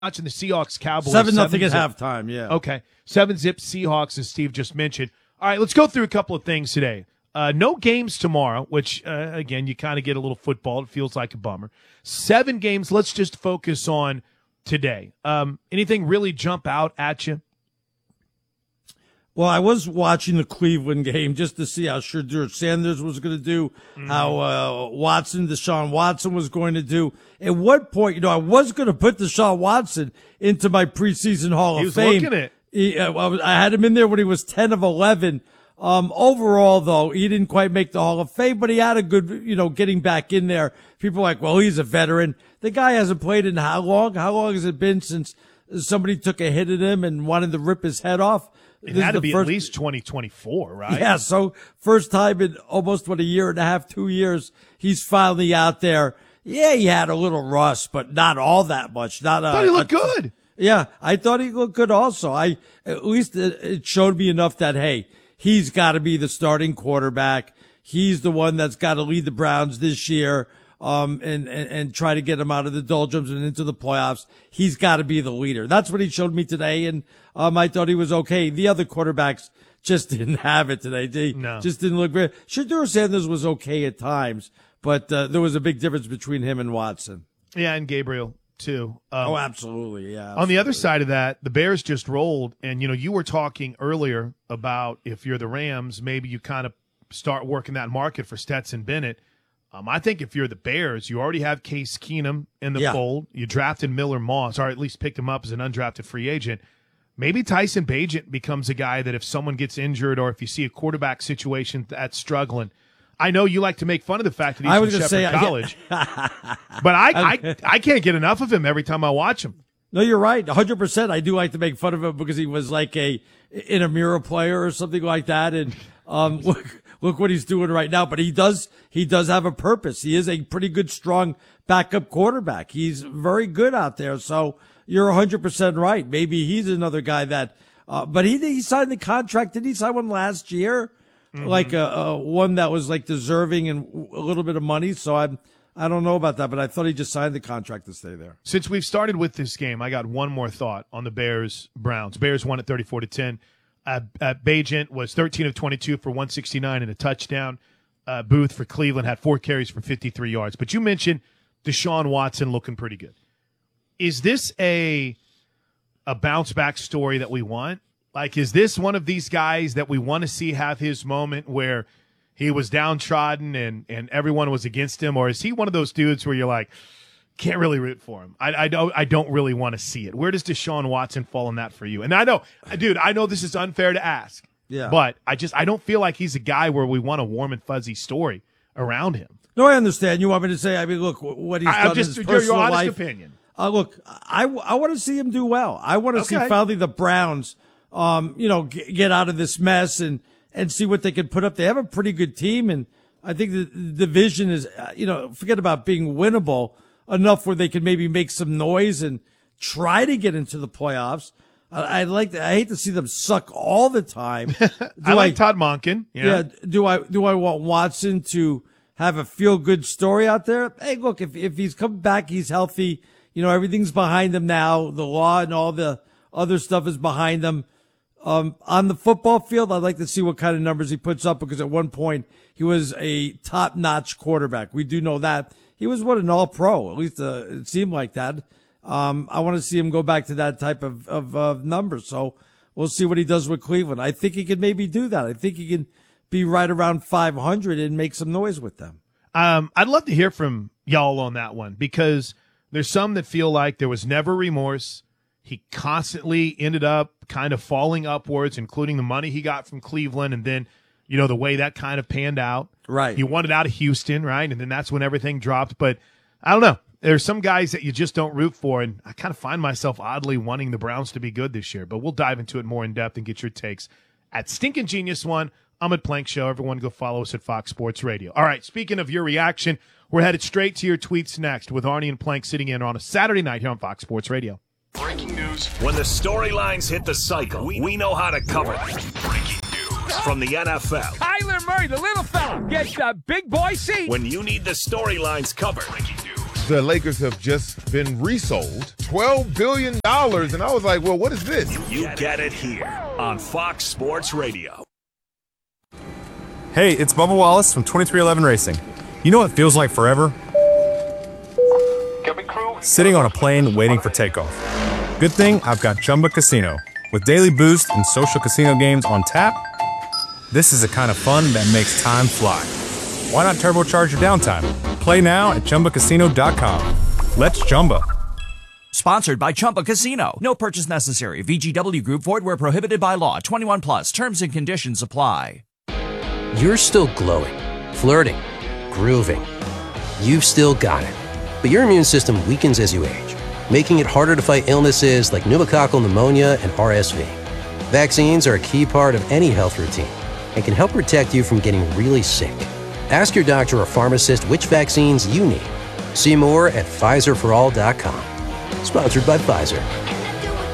watching the Seahawks Cowboys. 7-0 at halftime, yeah. Okay. 7-zip Seahawks, as Steve just mentioned. All right, let's go through a couple of things today. No games tomorrow, which, again, you kind of get a little football. It feels like a bummer. 7 games. Let's just focus on today. Anything really jump out at you? Well, I was watching the Cleveland game just to see how Shedeur Sanders was going to do, how Deshaun Watson was going to do. At what point, I was going to put Deshaun Watson into my preseason Hall of Fame. He was looking at I had him in there when he was 10 of 11. Overall, though, he didn't quite make the Hall of Fame, but he had a good, getting back in there. People are like, well, he's a veteran. The guy hasn't played in how long? How long has it been since somebody took a hit at him and wanted to rip his head off? It had to be at least 2024, right? Yeah, so first time in almost, a year and a half, 2 years, he's finally out there. Yeah, he had a little rust, but not all that much. I thought he looked good. Yeah, I thought he looked good also. At least it showed me enough that, hey, he's got to be the starting quarterback. He's the one that's got to lead the Browns this year. And try to get him out of the doldrums and into the playoffs. He's got to be the leader. That's what he showed me today, and I thought he was okay. The other quarterbacks just didn't have it today. They just didn't look great. Shedeur Sanders was okay at times, but there was a big difference between him and Watson. Yeah, and Gabriel too. Absolutely, yeah. Absolutely. On the other side of that, the Bears just rolled, and you were talking earlier about if you're the Rams, maybe you kind of start working that market for Stetson Bennett. I think if you're the Bears, you already have Case Keenum in the fold. You drafted Miller Moss, or at least picked him up as an undrafted free agent. Maybe Tyson Bagent becomes a guy that if someone gets injured or if you see a quarterback situation that's struggling, I know you like to make fun of the fact that he's from Shepherd College, but I can't get enough of him every time I watch him. No, you're right. 100%. I do like to make fun of him because he was like a intramural player or something like that. And look what he's doing right now. But he does have a purpose. He is a pretty good, strong backup quarterback. He's very good out there. So you're 100% right. Maybe he's another guy that, but he signed the contract. Did he sign one last year? Mm-hmm. Like one that was like deserving and a little bit of money. So I don't know about that, but I thought he just signed the contract to stay there. Since we've started with this game, I got one more thought on the Bears-Browns. Bears won at 34-10. Bagent was 13 of 22 for 169 and a touchdown. Booth for Cleveland had 4 carries for 53 yards. But you mentioned Deshaun Watson looking pretty good. Is this a bounce-back story that we want? Like, is this one of these guys that we want to see have his moment where he was downtrodden and everyone was against him? Or is he one of those dudes where you're like, can't really root for him? I don't really want to see it. Where does Deshaun Watson fall in that for you? And I know this is unfair to ask. Yeah. But I don't feel like he's a guy where we want a warm and fuzzy story around him. No, I understand. You want me to say, look, what he's done in his personal your honest life. Opinion. Look, I want to see him do well. I want to see finally the Browns, get out of this mess and see what they can put up. They have a pretty good team, and I think the division is, forget about being winnable enough where they can maybe make some noise and try to get into the playoffs. I hate to see them suck all the time. I like Todd Monken. Yeah. Do I want Watson to have a feel good story out there? Hey, look, if he's come back, he's healthy. Everything's behind him now. The law and all the other stuff is behind them. On the football field, I'd like to see what kind of numbers he puts up because at one point he was a top-notch quarterback. We do know that. He was an all-pro. At least it seemed like that. I want to see him go back to that type of numbers. So we'll see what he does with Cleveland. I think he can maybe do that. I think he can be right around 500 and make some noise with them. I'd love to hear from y'all on that one because there's some that feel like there was never remorse. He constantly ended up kind of falling upwards, including the money he got from Cleveland and then, the way that kind of panned out. Right. He wanted out of Houston, right? And then that's when everything dropped. But I don't know. There's some guys that you just don't root for, and I kind of find myself oddly wanting the Browns to be good this year. But we'll dive into it more in depth and get your takes at Stinkin' Genius One. I'm at Plank Show. Everyone go follow us at Fox Sports Radio. All right, speaking of your reaction, we're headed straight to your tweets next with Arnie and Plank sitting in on a Saturday night here on Fox Sports Radio. Breaking news. When the storylines hit the cycle, we know how to cover them. Breaking news from the NFL. Kyler Murray, the little fella, gets a big boy seat. When you need the storylines covered, breaking news the Lakers have just been resold $12 billion. And I was like, well, what is this? You get it here on Fox Sports Radio. Hey, it's Bubba Wallace from 2311 Racing. You know what feels like forever? Sitting on a plane waiting for takeoff. Good thing I've got Chumba Casino. With daily boost and social casino games on tap, this is the kind of fun that makes time fly. Why not turbocharge your downtime? Play now at ChumbaCasino.com. Let's Chumba. Sponsored by Chumba Casino. No purchase necessary. VGW Group. Void where prohibited by law. 21 plus. Terms and conditions apply. You're still glowing, flirting, grooving. You've still got it. But your immune system weakens as you age, making it harder to fight illnesses like pneumococcal pneumonia and RSV. Vaccines are a key part of any health routine and can help protect you from getting really sick. Ask your doctor or pharmacist which vaccines you need. See more at PfizerForAll.com. Sponsored by Pfizer.